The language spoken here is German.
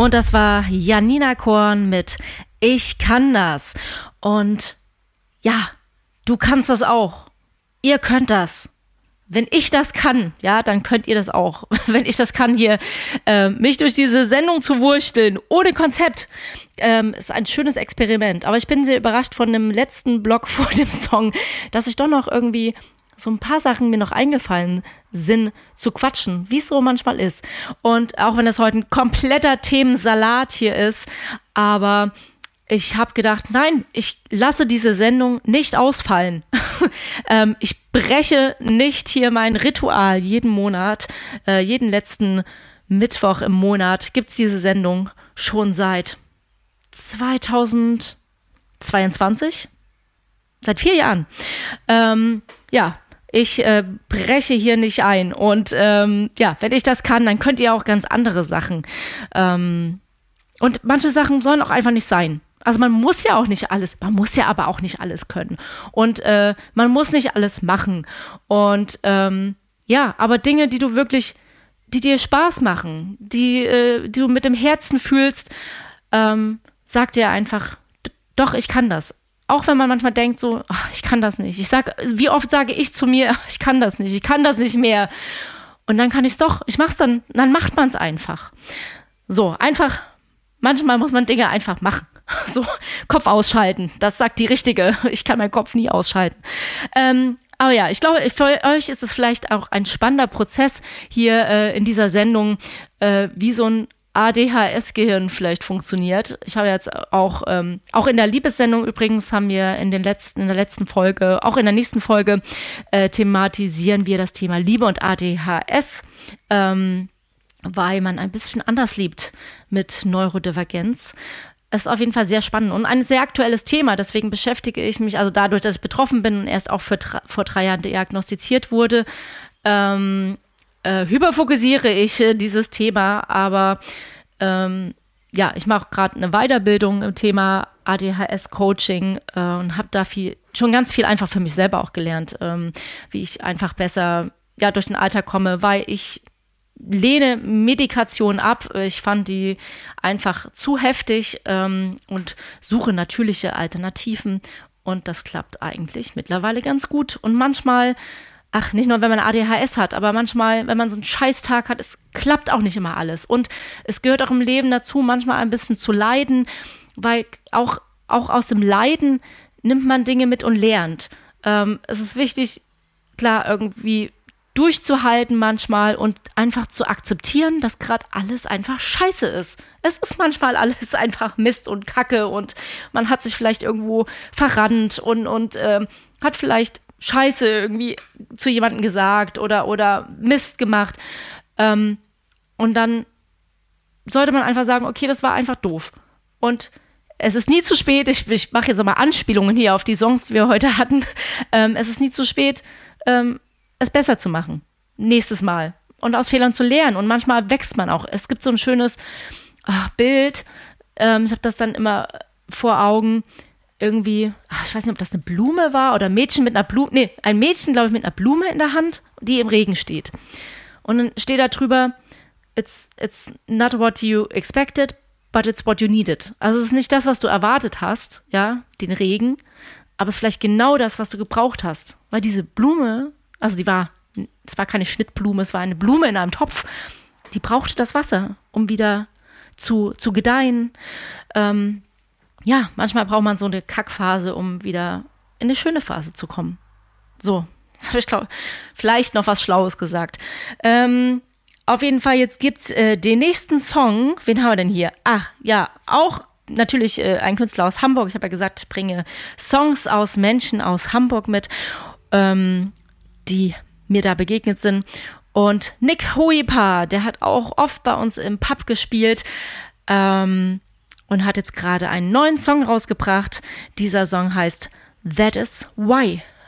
Und das war Janina Korn mit Ich kann das. Und ja, du kannst das auch. Ihr könnt das. Wenn ich das kann, ja, dann könnt ihr das auch. Wenn ich das kann, hier mich durch diese Sendung zu wursteln, ohne Konzept, ist ein schönes Experiment. Aber ich bin sehr überrascht von dem letzten Block vor dem Song, dass ich doch noch irgendwie so ein paar Sachen mir noch eingefallen sind, zu quatschen, wie es so manchmal ist. Und auch wenn das heute ein kompletter Themensalat hier ist, aber ich habe gedacht, nein, ich lasse diese Sendung nicht ausfallen. Ich breche nicht hier mein Ritual jeden Monat, jeden letzten Mittwoch im Monat gibt es diese Sendung schon seit 2022, seit 4 Jahren. Ja, ich breche hier nicht ein und ja, wenn ich das kann, dann könnt ihr auch ganz andere Sachen. Und manche Sachen sollen auch einfach nicht sein. Also man muss ja aber auch nicht alles können. Und man muss nicht alles machen. Und ja, aber Dinge, die dir Spaß machen, die du mit dem Herzen fühlst, sag dir einfach, doch, ich kann das. Auch wenn man manchmal denkt so, ach, ich kann das nicht. Wie oft sage ich zu mir, ich kann das nicht mehr. Und dann kann ich es doch, ich mach's dann macht man es einfach. So, einfach, manchmal muss man Dinge einfach machen. So, Kopf ausschalten, das sagt die Richtige. Ich kann meinen Kopf nie ausschalten. Aber ja, ich glaube, für euch ist es vielleicht auch ein spannender Prozess hier in dieser Sendung, wie so ein ADHS-Gehirn vielleicht funktioniert. Ich habe jetzt auch in der Liebessendung übrigens haben wir in der letzten Folge, auch in der nächsten Folge thematisieren wir das Thema Liebe und ADHS, weil man ein bisschen anders liebt mit Neurodivergenz. Es ist auf jeden Fall sehr spannend und ein sehr aktuelles Thema. Deswegen beschäftige ich mich, also dadurch, dass ich betroffen bin und erst auch vor 3 Jahren diagnostiziert wurde, hyperfokussiere ich dieses Thema. Aber ja, ich mache gerade eine Weiterbildung im Thema ADHS-Coaching und habe da schon ganz viel einfach für mich selber auch gelernt, wie ich einfach besser durch den Alltag komme, weil ich lehne Medikation ab. Ich fand die einfach zu heftig und suche natürliche Alternativen. Und das klappt eigentlich mittlerweile ganz gut. Und manchmal, nicht nur, wenn man ADHS hat, aber manchmal, wenn man so einen Scheißtag hat, es klappt auch nicht immer alles. Und es gehört auch im Leben dazu, manchmal ein bisschen zu leiden, weil auch aus dem Leiden nimmt man Dinge mit und lernt. Es ist wichtig, klar, irgendwie durchzuhalten manchmal und einfach zu akzeptieren, dass gerade alles einfach scheiße ist. Es ist manchmal alles einfach Mist und Kacke und man hat sich vielleicht irgendwo verrannt und hat vielleicht Scheiße irgendwie zu jemandem gesagt oder Mist gemacht. Und dann sollte man einfach sagen, okay, das war einfach doof. Und es ist nie zu spät, ich mache jetzt nochmal Anspielungen hier auf die Songs, die wir heute hatten. Es ist nie zu spät, es besser zu machen, nächstes Mal und aus Fehlern zu lernen und manchmal wächst man auch. Es gibt so ein schönes Bild, ich habe das dann immer vor Augen, irgendwie, ich weiß nicht, ob das eine Blume war oder ein Mädchen, glaube ich, mit einer Blume in der Hand, die im Regen steht. Und dann steht da drüber, it's not what you expected, but it's what you needed. Also es ist nicht das, was du erwartet hast, ja, den Regen, aber es ist vielleicht genau das, was du gebraucht hast, weil diese Blume, also es war keine Schnittblume, es war eine Blume in einem Topf. Die brauchte das Wasser, um wieder zu gedeihen. Ja, manchmal braucht man so eine Kackphase, um wieder in eine schöne Phase zu kommen. So, jetzt habe ich vielleicht noch was Schlaues gesagt. Auf jeden Fall, jetzt gibt's den nächsten Song. Wen haben wir denn hier? Ach, ja, auch natürlich ein Künstler aus Hamburg. Ich habe ja gesagt, ich bringe Songs aus Menschen aus Hamburg mit, die mir da begegnet sind. Und Nick Huipa, der hat auch oft bei uns im Pub gespielt und hat jetzt gerade einen neuen Song rausgebracht. Dieser Song heißt That Is Why.